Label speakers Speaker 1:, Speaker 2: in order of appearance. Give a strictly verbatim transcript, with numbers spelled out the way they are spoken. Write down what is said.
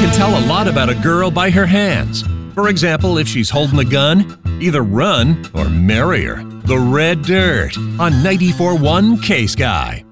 Speaker 1: can tell a lot about a girl by her hands. For example, if she's holding a gun, either run or marry her. The Red Dirt on ninety-four point one K-Sky.